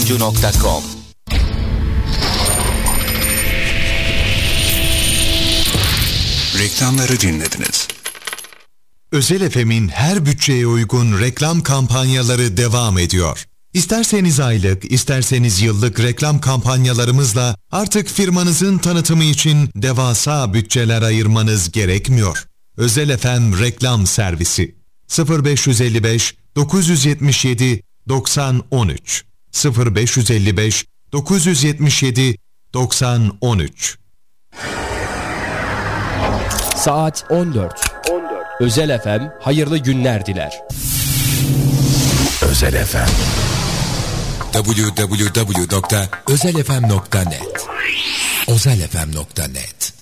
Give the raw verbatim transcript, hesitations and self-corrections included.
radyo nokta com. Reklamları dinlediniz. Özel F M'in her bütçeye uygun reklam kampanyaları devam ediyor. İsterseniz aylık, isterseniz yıllık reklam kampanyalarımızla artık firmanızın tanıtımı için devasa bütçeler ayırmanız gerekmiyor. Özel F M Reklam Servisi sıfır beş elli beş dokuz yedi yedi doksan on üç sıfır beş elli beş dokuz yedi yedi doksan on üç. Saat on dört. Özel F M hayırlı günler diler. Özel F M double-u double-u double-u nokta özel f m nokta net özel f m nokta net